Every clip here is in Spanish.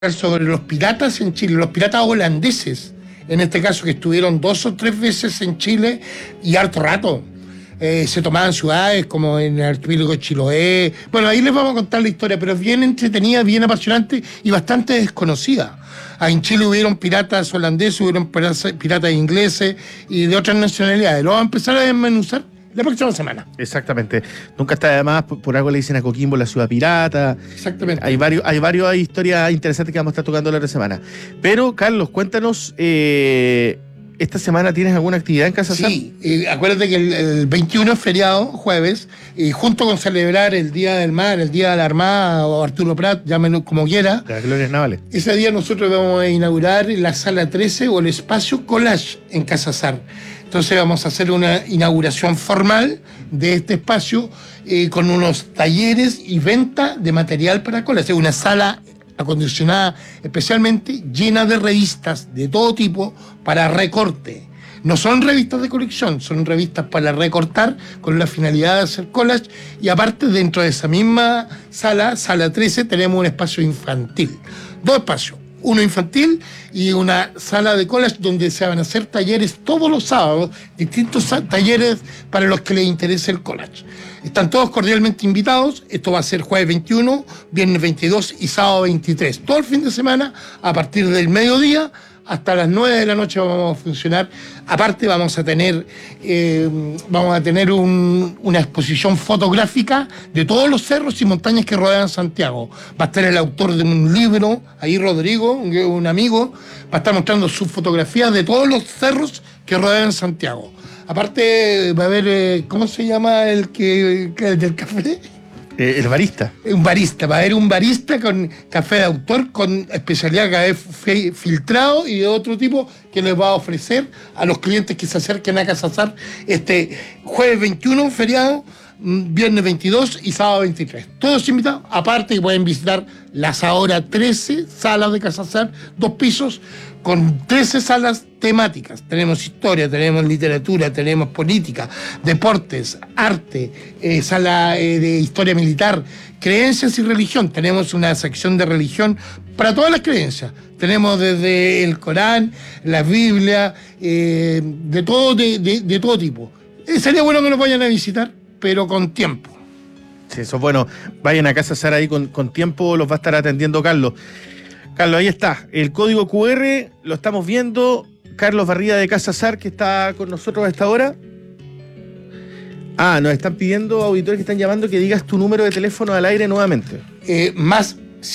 sobre los piratas en Chile, los piratas holandeses, en este caso, que estuvieron 2 o 3 veces en Chile y harto rato. Se tomaban ciudades como en el archipiélago de Chiloé. Bueno, ahí les vamos a contar la historia, pero es bien entretenida, bien apasionante y bastante desconocida. En Chile hubieron piratas holandeses, hubieron piratas ingleses y de otras nacionalidades. Lo vamos a empezar a desmenuzar la próxima semana. Exactamente. Nunca está de más, por algo le dicen a Coquimbo la ciudad pirata. Exactamente. Hay historias interesantes que vamos a estar tocando la otra semana. Pero, Carlos, cuéntanos, ¿esta semana tienes alguna actividad en Casa Sar? Sí, acuérdate que el 21 es feriado, jueves, y junto con celebrar el Día del Mar, el Día de la Armada, o Arturo Prat, llámenlo como quiera. De las glorias navales. Ese día nosotros vamos a inaugurar la Sala 13 o el espacio Collage en Casa Sar. Entonces vamos a hacer una inauguración formal de este espacio con unos talleres y venta de material para collage. Es una sala acondicionada especialmente, llena de revistas de todo tipo para recorte. No son revistas de colección, son revistas para recortar con la finalidad de hacer collage. Y aparte, dentro de esa misma sala 13, tenemos un espacio infantil. 2 espacios. Uno infantil y una sala de collage donde se van a hacer talleres todos los sábados, distintos talleres para los que les interese el collage. Están todos cordialmente invitados. Esto va a ser jueves 21, viernes 22 y sábado 23. Todo el fin de semana, a partir del mediodía hasta las 9 de la noche vamos a funcionar. Aparte vamos a tener una exposición fotográfica de todos los cerros y montañas que rodean Santiago. Va a estar el autor de un libro, ahí Rodrigo, un amigo, va a estar mostrando sus fotografías de todos los cerros que rodean Santiago. Aparte va a haber, ¿cómo se llama el del café? El barista. Va a haber un barista con café de autor, con especialidad de café filtrado y de otro tipo que les va a ofrecer a los clientes que se acerquen a Casa Sar este jueves 21, feriado, viernes 22 y sábado 23. Todos invitados, aparte que pueden visitar las ahora 13 salas de Casa Sar, 2 pisos, con 13 salas temáticas. Tenemos historia, tenemos literatura, tenemos política, deportes, arte, sala de historia militar, creencias y religión. Tenemos una sección de religión para todas las creencias. Tenemos desde el Corán, la Biblia, de todo tipo. Sería bueno que nos vayan a visitar, pero con tiempo. Sí, eso es bueno. Vayan a Casa Sar ahí con tiempo, los va a estar atendiendo Carlos. Carlos, ahí está. El código QR lo estamos viendo. Carlos Barría de Casa Sar, que está con nosotros a esta hora. Nos están pidiendo, auditores que están llamando, que digas tu número de teléfono al aire nuevamente. Más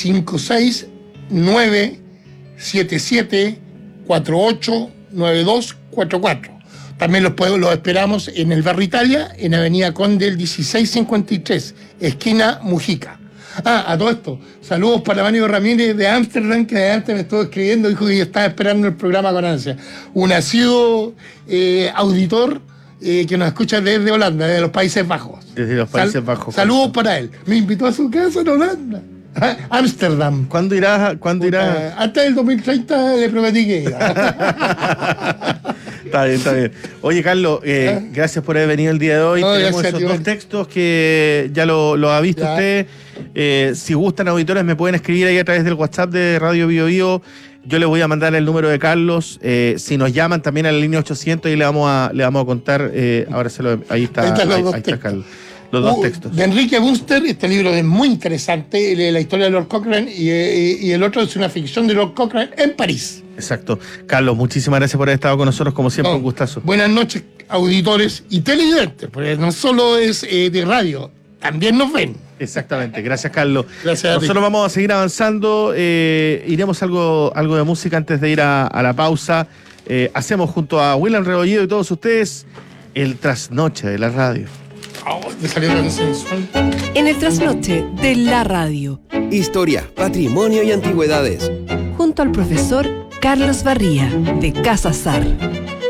56977489244. También los esperamos en el Barrio Italia, en Avenida Conde 1653, esquina Mujica. A todo esto, saludos para Mario Ramírez de Ámsterdam, que antes me estuvo escribiendo, dijo que yo estaba esperando el programa con ansia. Un asiduo auditor que nos escucha desde Holanda, desde los Países Bajos. Desde los Países Bajos. Saludos para él. Me invitó a su casa en Holanda. Ámsterdam. ¿Cuándo irás? Hasta el 2030 le prometí que iba. Está bien. Oye, Carlos, gracias por haber venido el día de hoy. Tenemos esos 2 textos que ya lo ha visto usted. Si gustan, auditores, me pueden escribir ahí a través del WhatsApp de Radio Bio Bio. Yo les voy a mandar el número de Carlos. Si nos llaman también a la línea 800 y le vamos a contar. Ahora ahí está Carlos. Los 2 textos. De Enrique Bunster, este libro es muy interesante, la historia de Lord Cochrane, y el otro es una ficción de Lord Cochrane en París. Exacto. Carlos, muchísimas gracias por haber estado con nosotros, como siempre, un gustazo. Buenas noches, auditores y televidentes, porque no solo es de radio, también nos ven. Exactamente, gracias, Carlos. Gracias a ti. Nosotros vamos a seguir avanzando, iremos algo de música antes de ir a la pausa. Hacemos junto a William Rebolledo y todos ustedes el trasnoche de la radio. Me salió tan sensual. En el trasnoche de la radio. Historia, patrimonio y antigüedades. Junto al profesor Carlos Barría de Casa Sar.